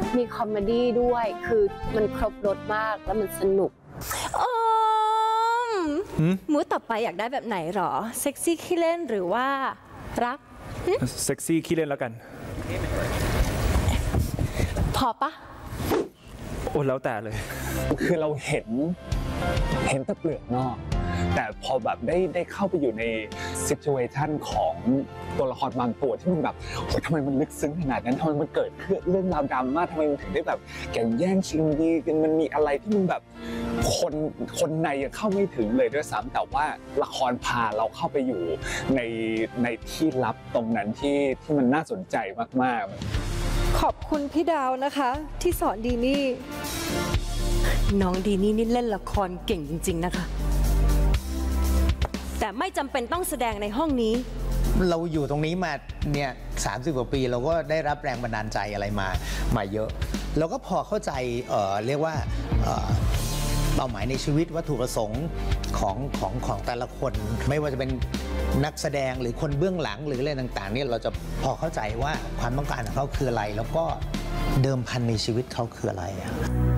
มีคอมเมดี้ด้วยคือมันครบรสมากแล้วมันสนุกมูดต่อไปอยากได้แบบไหนหรอเซ็กซี่ขี้เล่นหรือว่ารักเซ็กซี่ขี้เล่นแล้วกันพอปะโอ้แล้วแต่เลยคือเราเห็นแต่เปลือกนอกแต่พอแบบได้เข้าไปอยู่ในซิทูเอชันของตัวละครบางตัวที่มันแบบโอ้ทำไมมันลึกซึ้งขนาดนั้นทำไมมันเกิดเรื่องราวดราม่าทำไมมันถึงได้แบบแข่งแย่งชิงดีกันมันมีอะไรที่มันแบบคนในยังเข้าไม่ถึงเลยด้วยซ้ำแต่ว่าละครพาเราเข้าไปอยู่ในที่ลับตรงนั้นที่มันน่าสนใจมากๆขอบคุณพี่ดาวนะคะที่สอนดีนี่น้องดีนี่เล่นละครเก่งจริงๆนะคะแต่ไม่จำเป็นต้องแสดงในห้องนี้เราอยู่ตรงนี้มาเนี่ย30 กว่าปีเราก็ได้รับแรงบันดาลใจอะไรมาเยอะเราก็พอเข้าใจเรียกว่าเป้าหมายในชีวิตวัตถุประสงค์ของแต่ละคนไม่ว่าจะเป็นนักแสดงหรือคนเบื้องหลังหรืออะไรต่างๆเนี่ยเราจะพอเข้าใจว่าความต้องการของเขาคืออะไรแล้วก็เดิมพันในชีวิตเขาคืออะไร